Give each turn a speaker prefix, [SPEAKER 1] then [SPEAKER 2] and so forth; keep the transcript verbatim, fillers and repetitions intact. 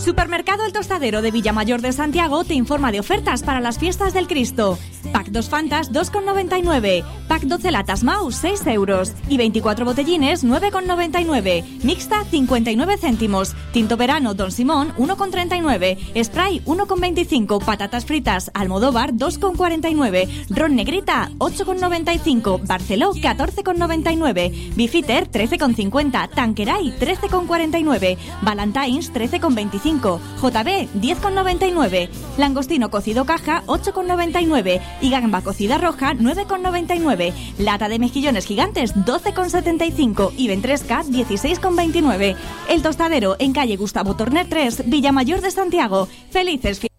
[SPEAKER 1] Supermercado El Tostadero de Villamayor de Santiago te informa de ofertas para las fiestas del Cristo. Pack dos Fantas dos con noventa y nueve, Pack doce latas Mau seis euros y veinticuatro botellines nueve con noventa y nueve, Mixta cincuenta y nueve céntimos, Tinto Verano Don Simón uno con treinta y nueve, Spray uno con veinticinco, Patatas fritas Almodóvar dos con cuarenta y nueve, Ron Negrita ocho con noventa y cinco, Barceló catorce con noventa y nueve, Bifiter trece con cincuenta, Tanqueray trece con cuarenta y nueve, Valentines trece con veinticinco, J B diez con noventa y nueve, Langostino cocido caja ocho con noventa y nueve y gamba cocida roja nueve con noventa y nueve, lata de mejillones gigantes doce con setenta y cinco y ventresca dieciséis con veintinueve. El Tostadero en calle Gustavo Torner tres, Villamayor de Santiago. Felices fiestas.